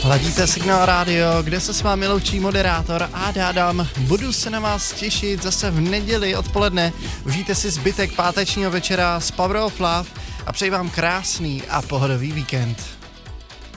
Ladíte Signál Radio, kde se s vámi loučí moderátor Adam. Budu se na vás těšit zase v neděli odpoledne. Užijte si zbytek pátečního večera z Power of Love a přeji vám krásný a pohodový víkend.